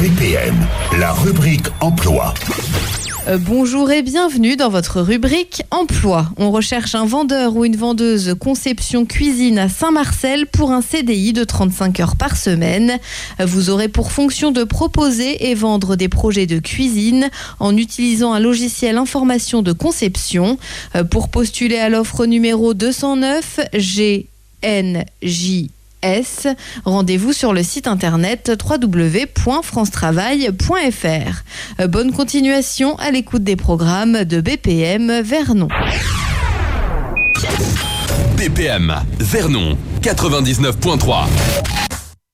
BPM, la rubrique emploi. Bonjour et bienvenue dans votre rubrique Emploi. On recherche un vendeur ou une vendeuse conception cuisine à Saint-Marcel pour un CDI de 35 heures par semaine. Vous aurez pour fonction de proposer et vendre des projets de cuisine en utilisant un logiciel information de conception. Pour postuler à l'offre numéro 209 GNJ. Rendez-vous sur le site internet www.francetravail.fr. Bonne continuation à l'écoute des programmes de BPM Vernon. BPM Vernon 99.3.